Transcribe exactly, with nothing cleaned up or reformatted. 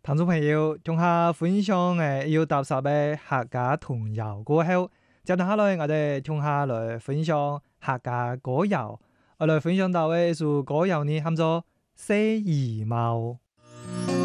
聽眾朋友，聽下分享誒要踏實嘅客家童謠過後，接住下來我哋聽下來分享客家歌謠。我來分享到嘅一首歌謠呢，喊做《寫衣帽》。